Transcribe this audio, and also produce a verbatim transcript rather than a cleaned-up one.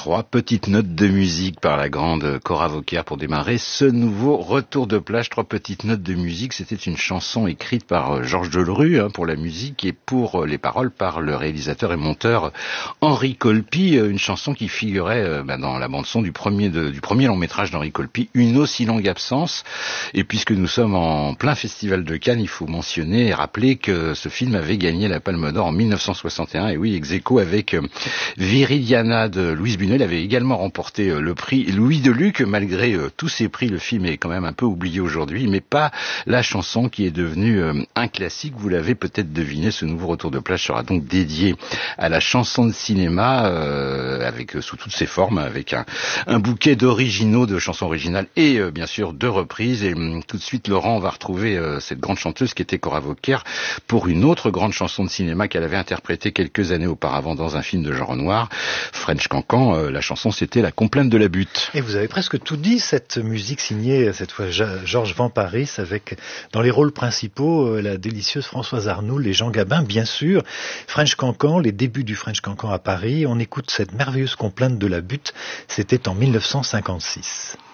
Trois petites notes de musique par la grande Cora Vauquier pour démarrer ce nouveau retour de plage. Trois petites notes de musique, c'était une chanson écrite par Georges Delerue hein, pour la musique et pour les paroles par le réalisateur et monteur Henri Colpi. Une chanson qui figurait euh, bah, dans la bande-son du premier, de, du premier long métrage d'Henri Colpi, Une aussi longue absence. Et puisque nous sommes en plein festival de Cannes, il faut mentionner et rappeler que ce film avait gagné la Palme d'Or en mille neuf cent soixante et un. Et oui, ex aequo avec euh, Viridiana de Louise Buñuel. Il avait également remporté euh, le prix Louis Deluc. Malgré euh, tous ces prix, le film est quand même un peu oublié aujourd'hui, mais pas la chanson qui est devenue euh, un classique. Vous l'avez peut-être deviné, ce nouveau retour de plage sera donc dédié à la chanson de cinéma, euh, avec euh, sous toutes ses formes, avec un, un bouquet d'originaux, de chansons originales et euh, bien sûr de reprises. Et hum, tout de suite, Laurent, on va retrouver euh, cette grande chanteuse qui était Cora Vauquier pour une autre grande chanson de cinéma qu'elle avait interprétée quelques années auparavant dans un film de genre noir, French Cancan. Euh, la chanson, c'était La complainte de la butte. Et vous avez presque tout dit, cette musique signée, cette fois Georges Van Paris, avec dans les rôles principaux la délicieuse Françoise Arnould et Jean Gabin, bien sûr. French Cancan, les débuts du French Cancan à Paris. On écoute cette merveilleuse complainte de la butte, c'était en mille neuf cent cinquante-six.